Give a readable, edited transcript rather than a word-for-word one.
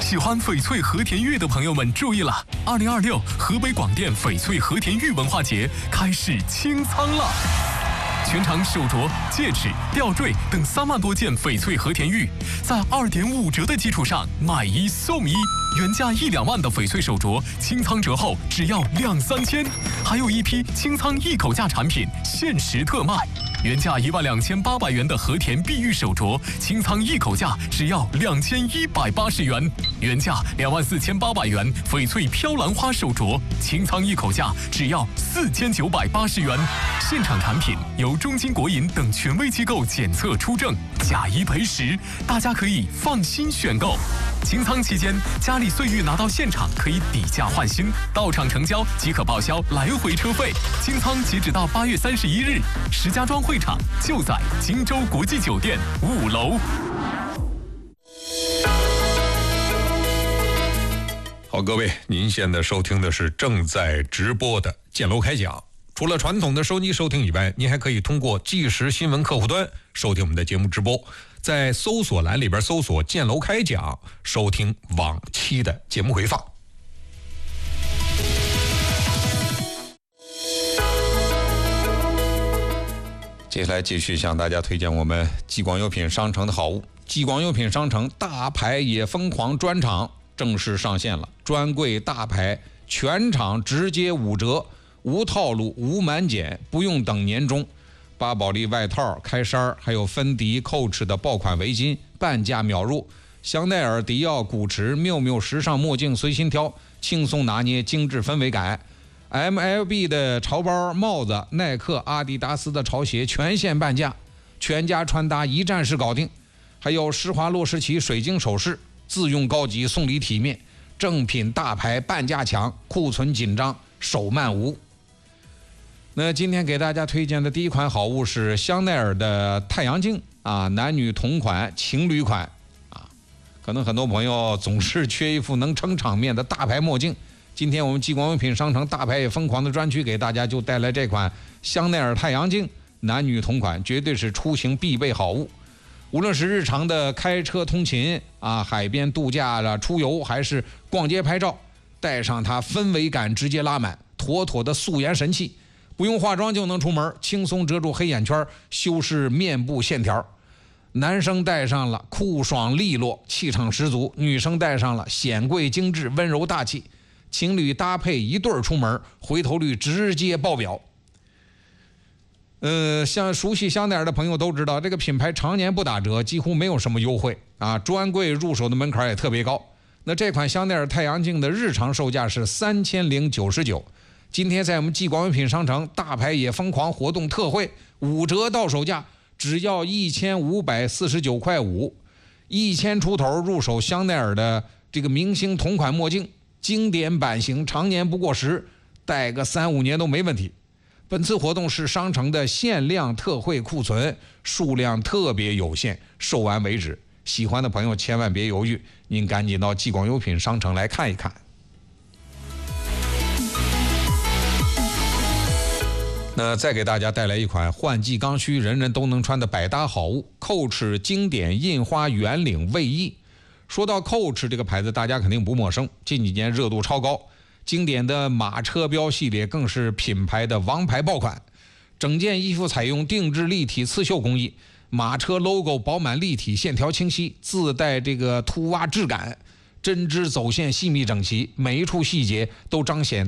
喜欢翡翠和田玉的朋友们注意了，2026河北广电翡翠和田玉文化节开始清仓了。全场手镯、戒指、吊坠等3万多件翡翠和田玉，在2.5折的基础上买1送1，原价1-2万的翡翠手镯，清仓折后只要2-3千，还有一批清仓一口价产品限时特卖。原价12800元的和田碧玉手镯，清仓一口价只要2180元；原价24800元翡翠飘兰花手镯，清仓一口价只要4980元。现场产品由中金国银等权威机构检测出证，假1赔10，大家可以放心选购。清仓期间，嘉里岁玉拿到现场可以抵价换新，到场成交即可报销来回车费。清仓截止到8月31日，石家庄会场就在荆州国际酒店5楼。 好，各位，您现在收听的是正在直播的建楼开讲。除了传统的收机收听以外，您还可以通过即时新闻客户端收听我们的节目直播，在搜索栏里边搜索建楼开讲，收听往期的节目回放。接下来继续向大家推荐我们激广优品商城的好物。激广优品商城大牌也疯狂专场正式上线了，专柜大牌全场直接5折，无套路无满减，不用等年终。巴宝莉外套、开衫，还有芬迪、Coach 的爆款围巾，半价秒入。香奈儿、迪奥、古驰、妙妙时尚墨镜随心挑，轻松拿捏精致氛围感。MLB 的潮包、帽子，耐克、阿迪达斯的潮鞋全线半价，全家穿搭一站式搞定。还有施华洛世奇水晶首饰，自用高级送礼体面，正品大牌半价抢，库存紧张手慢无。那今天给大家推荐的第一款好物是香奈儿的太阳镜啊，男女同款情侣款啊。可能很多朋友总是缺一副能撑场面的大牌墨镜，今天我们激广优品商城大牌也疯狂的专区给大家就带来这款香奈儿太阳镜，男女同款，绝对是出行必备好物。无论是日常的开车通勤啊，海边度假了、出游，还是逛街拍照，带上它氛围感直接拉满，妥妥的素颜神器。不用化妆就能出门，轻松遮住黑眼圈，修饰面部线条。男生戴上了酷爽利落，气场十足；女生戴上了显贵精致，温柔大气。情侣搭配一对儿出门，回头率直接爆表。像熟悉香奈儿的朋友都知道，这个品牌常年不打折，几乎没有什么优惠啊，专柜入手的门槛也特别高。那这款香奈儿太阳镜的日常售价是3099，今天在我们激广优品商城大牌也疯狂活动特惠，5折到手价只要1549块5，1000出头入手香奈儿的这个明星同款墨镜，经典版型，常年不过时，戴个3-5年都没问题。本次活动是商城的限量特惠库存，数量特别有限，售完为止。喜欢的朋友千万别犹豫，您赶紧到激广优品商城来看一看。那再给大家带来一款换季刚需人人都能穿的百搭好物，Coach 经典印花圆领卫衣。说到 Coach 这个牌子，大家肯定不陌生，近几年热度超高，经典的马车标系列更是品牌的王牌爆款。整件衣服采用定制立体刺绣工艺，马车 logo 饱满立体，线条清晰，自带这个凸挖质感，针织走线细密整齐，每一处细节都彰显